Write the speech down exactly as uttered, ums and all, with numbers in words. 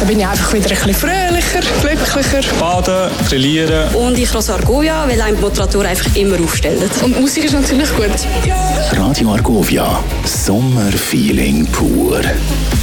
Dann bin ich einfach wieder ein bisschen fröhlicher, glücklicher. Baden, grillieren. Und ich höre Argovia, weil einem die Muskulatur einfach immer aufstellt. Und die Musik ist natürlich gut. Radio Argovia, Sommerfeeling pur.